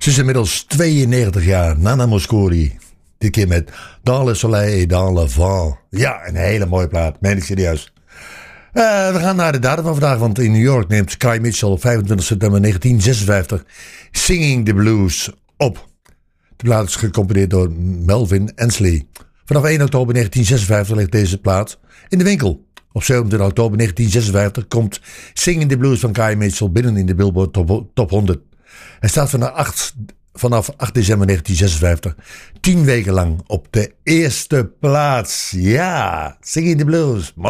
Ze is inmiddels 92 jaar, Nana Mouskouri. Dit keer met Dans le soleil et dans le vent. Ja, een hele mooie plaat, meen ik serieus. We gaan naar de datum van vandaag, want in New York neemt Sky Mitchell op 25 september 1956 Singing the Blues op. De plaat is gecomponeerd door Melvin Ansley. Vanaf 1 oktober 1956 ligt deze plaat in de winkel. Op 27 oktober 1956 komt Singing the Blues van Sky Mitchell binnen in de Billboard Top 100. Hij staat vanaf 8 december 1956 10 weken lang op de eerste plaats. Ja, Singing the Blues.